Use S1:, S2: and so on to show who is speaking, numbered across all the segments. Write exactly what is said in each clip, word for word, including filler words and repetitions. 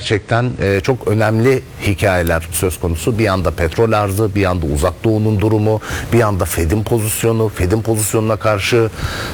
S1: gerçekten e, çok önemli hikayeler söz konusu. Bir yanda petrol arzı, bir yanda Uzak Doğu'nun durumu, bir yanda Fed'in pozisyonu, Fed'in pozisyonuna karşı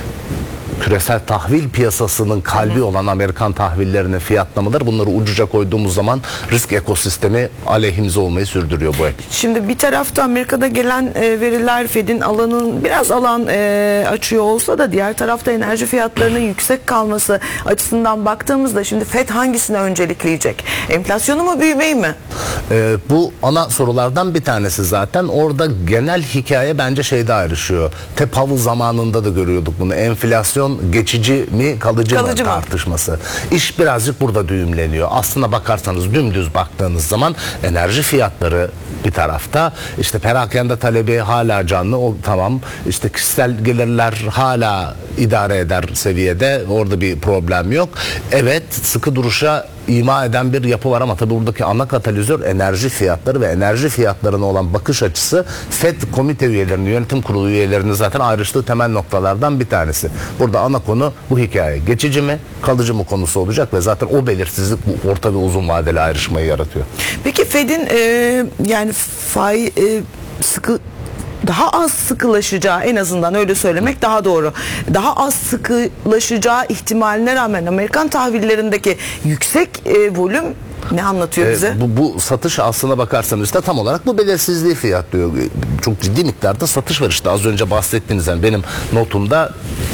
S1: küresel tahvil piyasasının kalbi olan Amerikan tahvillerinin fiyatlamaları, bunları ucuca koyduğumuz zaman risk ekosistemi aleyhimize olmayı sürdürüyor bu ek.
S2: Şimdi bir tarafta Amerika'da gelen e, veriler Fed'in alanın biraz alan e, açıyor olsa da diğer tarafta enerji fiyatlarının yüksek kalması açısından baktığımızda şimdi Fed hangisini öncelikleyecek? Enflasyonu mu, büyümeyi mi?
S1: E, bu ana sorulardan bir tanesi zaten. Orada genel hikaye bence şeyde ayrışıyor. T Powell zamanında da görüyorduk bunu. Enflasyon geçici mi, kalıcı, kalıcı mı tartışması. İş birazcık burada düğümleniyor. Aslına bakarsanız, dümdüz baktığınız zaman enerji fiyatları bir tarafta, işte perakende talebi hala canlı, o tamam, işte kişisel gelirler hala idare eder seviyede, orada bir problem yok. Evet, sıkı duruşa ima eden bir yapı var ama tabii buradaki ana katalizör enerji fiyatları ve enerji fiyatlarına olan bakış açısı Fed komite üyelerinin, yönetim kurulu üyelerinin zaten ayrıştığı temel noktalardan bir tanesi. Burada ana konu bu hikaye. Geçici mi, kalıcı mı konusu olacak ve zaten o belirsizlik bu orta ve uzun vadeli ayrışmayı yaratıyor.
S2: Peki Fed'in e, yani faiz e, sıkı daha az sıkılaşacağı, en azından öyle söylemek daha doğru, daha az sıkılaşacağı ihtimaline rağmen Amerikan tahvillerindeki yüksek e, volüm ne anlatıyor bize?
S1: E, bu, bu satış aslına bakarsanız işte tam olarak bu belirsizliği fiyatlıyor. Çok ciddi miktarda satış var işte. Az önce bahsettiğinizden benim notumda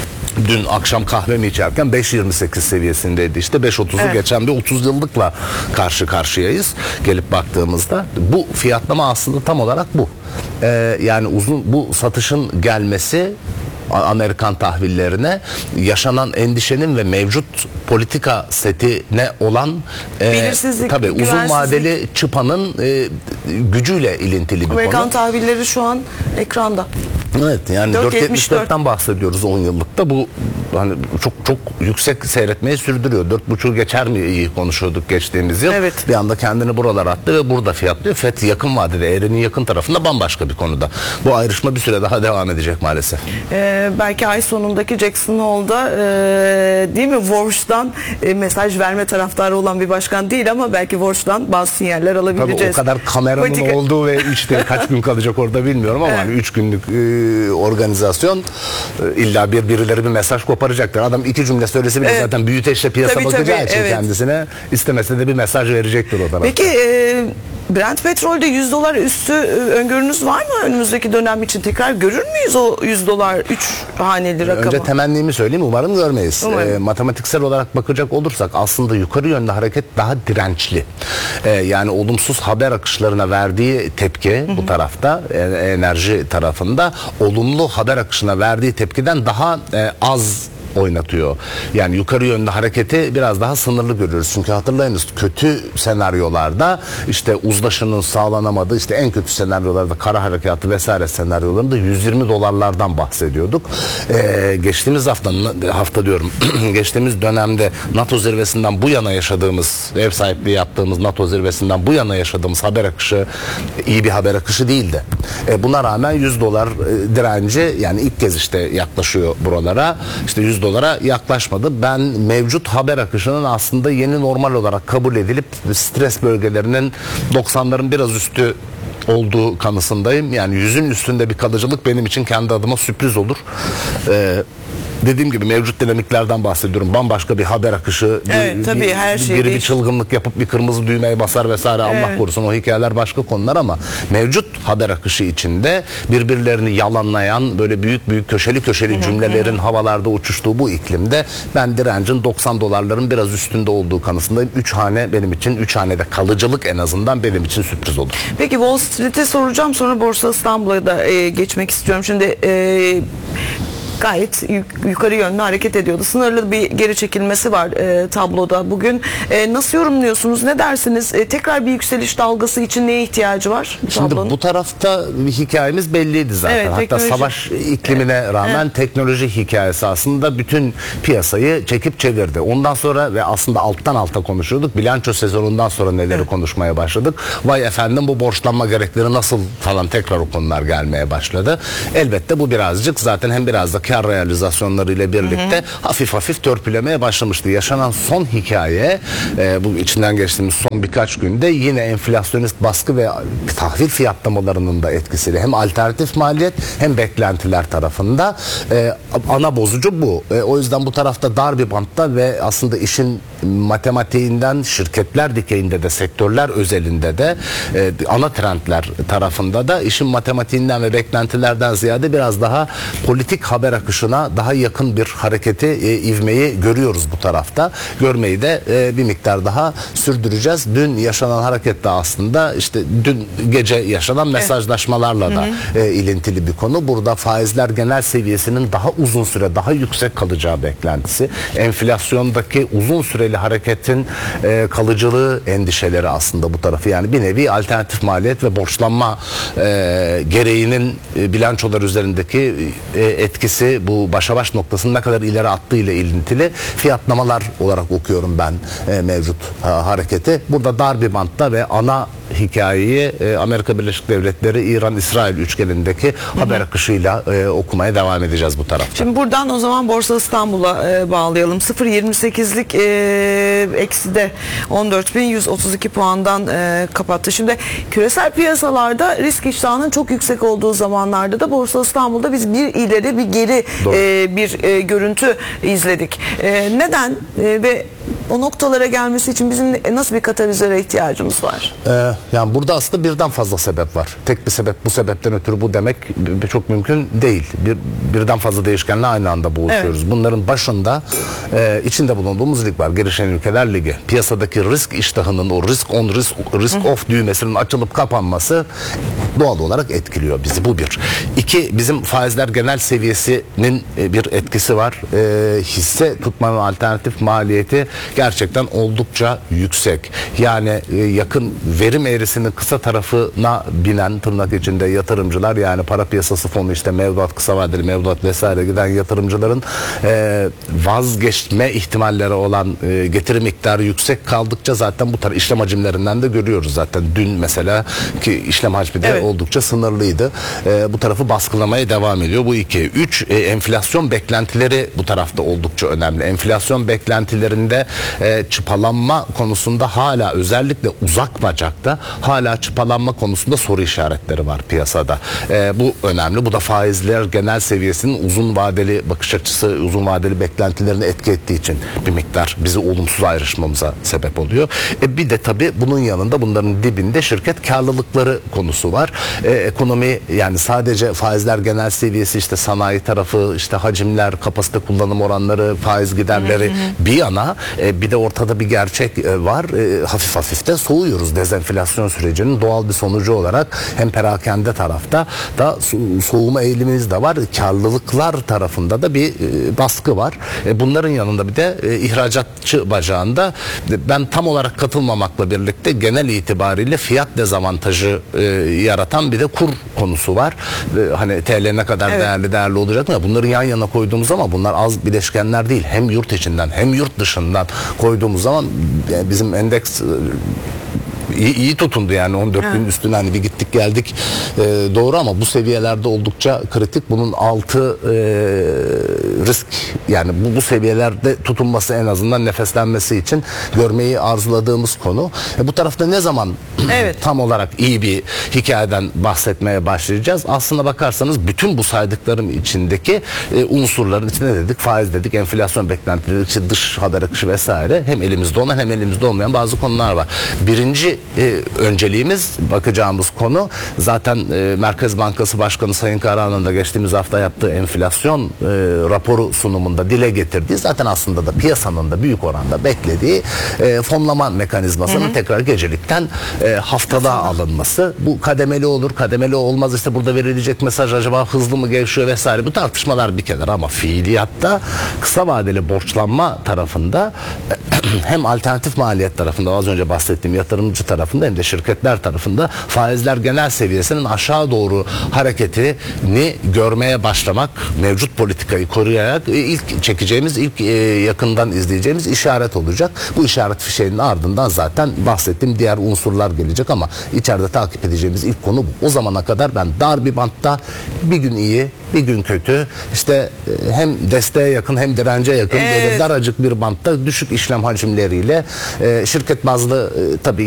S1: dün akşam kahvemi içerken beş yirmi sekiz seviyesindeydi, işte beş otuzu evet. geçen bir otuz yıllıkla karşı karşıyayız gelip baktığımızda. Bu fiyatlama aslında tam olarak bu. Ee, yani uzun bu satışın gelmesi Amerikan tahvillerine yaşanan endişenin ve mevcut politika setine olan e, tabii uzun vadeli çıpanın e, gücüyle ilintili bir konu.
S2: Amerikan tahvilleri şu an ekranda.
S1: Evet, yani dört yetmiş dörtten bahsediyoruz on yıllıkta. Bu hani çok çok yüksek seyretmeyi sürdürüyor. dört buçuğu geçer mi iyi konuşuyorduk geçtiğimiz yıl. Evet. Bir anda kendini buralara attı ve burada fiyatlıyor. Fed yakın vadede, eğrinin yakın tarafında bambaşka bir konuda. Bu ayrışma bir süre daha devam edecek maalesef.
S2: Ee, belki ay sonundaki Jackson Hole'da e, değil mi, Warsh'dan e, mesaj verme taraftarı olan bir başkan değil ama belki Warsh'dan bazı sinyaller alabileceğiz.
S1: Tabii o kadar kameranın Politika... olduğu ve işte kaç gün kalacak orada bilmiyorum ama evet. hani üç günlük e, organizasyon, illa bir birileri bir mesaj koparacaktır. Adam iki cümle söylese bile evet. zaten büyüteçle piyasa tabii, bakacağı tabii, için evet. kendisine istemese de bir mesaj verecektir o tarafta.
S2: Peki e, Brent petrolde yüz dolar üstü öngörünüz var mı önümüzdeki dönem için? Tekrar görür müyüz o yüz dolar üç haneli rakamı?
S1: Önce temennimi söyleyeyim, umarım görmeyiz. Umarım. E, matematiksel olarak bakacak olursak aslında yukarı yönlü hareket daha dirençli. E, yani olumsuz haber akışlarına verdiği tepki hı hı. bu tarafta, e, enerji tarafında olumlu haber akışına verdiği tepkiden daha e, az oynatıyor. Yani yukarı yönlü hareketi biraz daha sınırlı görüyoruz. Çünkü hatırlayınız, kötü senaryolarda işte uzlaşının sağlanamadığı, işte en kötü senaryolarda kara harekatı vesaire senaryolarında yüz yirmi dolarlardan bahsediyorduk. Ee, geçtiğimiz hafta hafta diyorum geçtiğimiz dönemde NATO zirvesinden bu yana yaşadığımız, ev sahipliği yaptığımız NATO zirvesinden bu yana yaşadığımız haber akışı iyi bir haber akışı değildi. Ee, buna rağmen yüz dolar e, direnci, yani ilk kez işte yaklaşıyor buralara. İşte yüz dolara yaklaşmadı. Ben mevcut haber akışının aslında yeni normal olarak kabul edilip stres bölgelerinin doksanların biraz üstü olduğu kanısındayım. Yani yüzün üstünde bir kalıcılık benim için kendi adıma sürpriz olur. Ee, Dediğim gibi mevcut dinamiklerden bahsediyorum. Bambaşka bir haber akışı.
S2: Evet, bir, tabii, her şey
S1: biri bir çılgınlık yapıp bir kırmızı düğmeye basar vesaire. Evet. Allah korusun, o hikayeler başka konular ama mevcut haber akışı içinde birbirlerini yalanlayan böyle büyük büyük köşeli köşeli hı hı. cümlelerin havalarda uçuştuğu bu iklimde ben direncin doksan dolarların biraz üstünde olduğu kanısındayım. üç hane benim için, üç hanede kalıcılık en azından benim için sürpriz olur.
S2: Peki Wall Street'e soracağım, sonra Borsa İstanbul'a da e, geçmek istiyorum. Şimdi e, gayet yukarı yönlü hareket ediyordu. Sınırlı bir geri çekilmesi var e, tabloda bugün. E, nasıl yorumluyorsunuz? Ne dersiniz? E, tekrar bir yükseliş dalgası için neye ihtiyacı var? Bu
S1: Şimdi
S2: tablonun?
S1: bu tarafta bir hikayemiz belliydi zaten. Evet, hatta teknoloji. Savaş iklimine evet. rağmen evet. teknoloji hikayesi aslında bütün piyasayı çekip çevirdi. Ondan sonra ve aslında alttan alta konuşuyorduk. Bilanço sezonundan sonra neleri evet. konuşmaya başladık. Vay efendim, bu borçlanma gerekleri nasıl falan, tekrar o konular gelmeye başladı. Elbette bu birazcık zaten hem biraz da kar realizasyonları ile birlikte hı hı. hafif hafif törpülemeye başlamıştı. Yaşanan son hikaye e, bu içinden geçtiğimiz son birkaç günde yine enflasyonist baskı ve tahvil fiyatlamalarının da etkisiyle hem alternatif maliyet hem beklentiler tarafında e, ana bozucu bu. E, o yüzden bu tarafta dar bir bantta ve aslında işin matematiğinden şirketler dikeyinde de sektörler özelinde de e, ana trendler tarafında da işin matematiğinden ve beklentilerden ziyade biraz daha politik haber akışına daha yakın bir hareketi, e, ivmeyi görüyoruz bu tarafta. Görmeyi de e, bir miktar daha sürdüreceğiz. Dün yaşanan hareket de aslında işte dün gece yaşanan mesajlaşmalarla evet. da hı hı. E, ilintili bir konu. Burada faizler genel seviyesinin daha uzun süre daha yüksek kalacağı beklentisi. Enflasyondaki uzun süreli hareketin e, kalıcılığı endişeleri aslında bu tarafı. Yani bir nevi alternatif maliyet ve borçlanma e, gereğinin e, bilançolar üzerindeki e, etkisi bu başa baş noktasının ne kadar ileri attığı ile ilintili fiyatlamalar olarak okuyorum ben e, mevcut ha, hareketi. Burada dar bir bantta ve ana hikayeyi e, Amerika Birleşik Devletleri, İran, İsrail üçgenindeki hı hı. haber akışıyla e, okumaya devam edeceğiz bu tarafta.
S2: Şimdi buradan o zaman Borsa İstanbul'a e, bağlayalım. sıfır virgül yirmi sekizlik e, ekside on dört bin yüz otuz iki puandan e, kapattı. Şimdi küresel piyasalarda risk iştahının çok yüksek olduğu zamanlarda da Borsa İstanbul'da biz bir ileri bir geri e, bir e, görüntü izledik. E, neden e, ve o noktalara gelmesi için bizim nasıl bir katalizöre ihtiyacımız var?
S1: Ee, yani burada aslında birden fazla sebep var. Tek bir sebep bu sebepten ötürü bu demek çok mümkün değil. Bir, birden fazla değişkenle aynı anda boğuşuyoruz. Evet. Bunların başında e, içinde bulunduğumuz lig var. Gelişen Ülkeler Ligi. Piyasadaki risk iştahının o risk on risk, risk off düğmesinin açılıp kapanması doğal olarak etkiliyor bizi. Bu bir. İki, bizim faizler genel seviyesinin e, bir etkisi var. E, hisse tutmanın alternatif maliyeti gerçekten oldukça yüksek. Yani e, yakın verim eğrisinin kısa tarafına binen tırnak içinde yatırımcılar, yani para piyasası fonu, işte mevduat, kısa vadeli mevduat vesaire giden yatırımcıların e, vazgeçme ihtimalleri olan e, getiri miktarı yüksek kaldıkça zaten bu tarz işlem hacimlerinden de görüyoruz zaten. Dün mesela ki işlem hacmi de evet. oldukça sınırlıydı. E, bu tarafı baskılamaya devam ediyor. Bu iki. Üç, e, enflasyon beklentileri bu tarafta oldukça önemli. Enflasyon beklentilerinde e, çıpalanma konusunda hala, özellikle uzak bacakta hala çıpalanma konusunda soru işaretleri var piyasada. E, bu önemli. Bu da faizler genel seviyesinin uzun vadeli bakış açısı, uzun vadeli beklentilerini etki ettiği için bir miktar bizi olumsuz ayrışmamıza sebep oluyor. E, bir de tabii bunun yanında, bunların dibinde şirket karlılıkları konusu var. E, ekonomi, yani sadece faizler genel seviyesi, işte sanayi tarafı, işte hacimler, kapasite kullanım oranları, faiz giderleri hı hı. bir yana, e, bir de ortada bir gerçek e, var. E, hafif hafif de soğuyoruz. Dezenflasyon sürecinin doğal bir sonucu olarak hem perakende tarafta da so- soğuma eğilimimiz de var. Karlılıklar tarafında da bir e, baskı var. E, bunların yanında bir de e, ihracatçı bacağında e, ben tam olarak katılmamakla birlikte genel itibariyle fiyat dezavantajı e, yaratan bir de kur konusu var. E, hani T L ne kadar evet. değerli değerli olacak mı? Bunları yan yana koyduğumuz zaman bunlar az bileşkenler değil. Hem yurt içinden hem yurt dışından koyduğumuz zaman e, bizim endeks e, İyi, iyi tutundu yani on dört binin üstüne, hani bir gittik geldik e, doğru, ama bu seviyelerde oldukça kritik. Bunun altı e, risk, yani bu, bu seviyelerde tutunması, en azından nefeslenmesi için görmeyi arzuladığımız konu. E, bu tarafta ne zaman evet. tam olarak iyi bir hikayeden bahsetmeye başlayacağız? Aslına bakarsanız bütün bu saydıklarım içindeki e, unsurların içinde dedik, faiz dedik, enflasyon beklentileri, işte dış haber akışı vesaire, hem elimizde olan hem elimizde olmayan bazı konular var. Birinci e, önceliğimiz, bakacağımız konu zaten e, Merkez Bankası Başkanı Sayın Karahan'ın da geçtiğimiz hafta yaptığı enflasyon e, raporu sunumunda dile getirdiği, zaten aslında da piyasanın da büyük oranda beklediği e, fonlama mekanizmasının hı hı. tekrar gecelikten e, haftada Aslında. alınması. Bu kademeli olur, kademeli olmaz, işte burada verilecek mesaj acaba hızlı mı gevşiyor vesaire, bu tartışmalar bir kenara, ama fiiliyatta kısa vadeli borçlanma tarafında hem alternatif maliyet tarafında az önce bahsettiğim yatırımcı tarafında hem de şirketler tarafında faizler genel seviyesinin aşağı doğru hareketini görmeye başlamak, mevcut politikayı koruyarak ilk çekeceğimiz, ilk yakından izleyeceğimiz işaret olacak. Bu işaret fişeğinin ardından zaten bahsettiğim diğer unsurlar gelecek ama içeride takip edeceğimiz ilk konu bu. O zamana kadar ben dar bir bantta, bir gün iyi, bir gün kötü, işte hem desteğe yakın hem dirence yakın, evet, böyle daracık bir bantta düşük işlem hacimleriyle şirket bazlı tabii